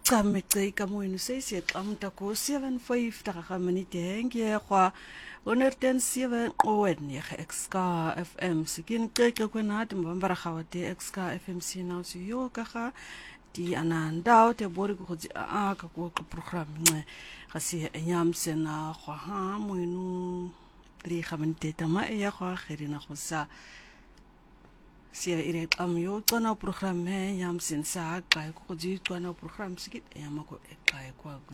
Kamecei kamoinu seisi kamta ko 7:50 minute hengie kwa 107 owen XK FM sikin keke kwenat mbambara khawate XK FM sina usiyo kaka di anandao te bori ko ji a ka ko program nge kasi enyam sena kwa ha moinu 3 minute tama ya kwa khirina khosa sia ire yo tsona program he yam sin sa kai ko ji tsona program sikit ya mako kai kwa